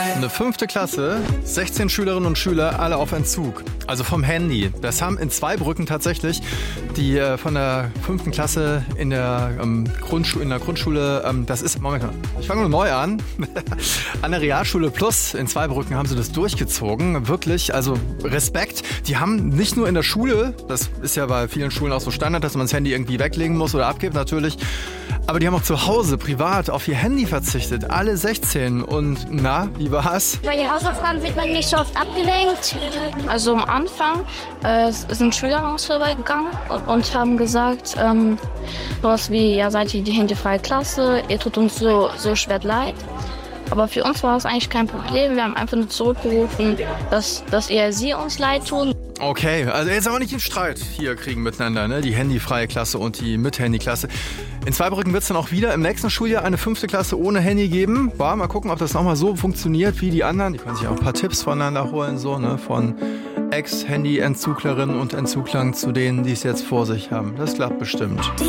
Eine 5. Klasse, 16 Schülerinnen und Schüler, alle auf Entzug. Also vom Handy. Das haben in Zweibrücken tatsächlich die von der 5. Klasse in der Grundschule, das ist, Moment mal, ich fange nur neu an. An der Realschule Plus in Zweibrücken haben sie das durchgezogen. Wirklich, also Respekt. Die haben nicht nur in der Schule, das ist ja bei vielen Schulen auch so Standard, dass man das Handy irgendwie weglegen muss oder abgibt natürlich. Aber die haben auch zu Hause privat auf ihr Handy verzichtet. Alle 16. Und na, wie war's? Bei den Hausaufgaben wird man nicht so oft abgelenkt. Also am Anfang sind Schüler an uns vorbeigegangen und haben gesagt, sowas wie, ja, seid ihr die handyfreie Klasse, ihr tut uns so schwer leid. Aber für uns war es eigentlich kein Problem. Wir haben einfach nur zurückgerufen, dass eher sie uns leid tun. Okay, also jetzt aber nicht den Streit hier kriegen miteinander, ne? Die handyfreie Klasse und die mit Handyklasse. In Zweibrücken wird es dann auch wieder im nächsten Schuljahr eine 5. Klasse ohne Handy geben. Mal gucken, ob das nochmal so funktioniert wie die anderen. Die können sich auch ein paar Tipps voneinander holen, so, ne? Von Ex-Handy-Entzüglerinnen und Entzuglern zu denen, die es jetzt vor sich haben. Das klappt bestimmt.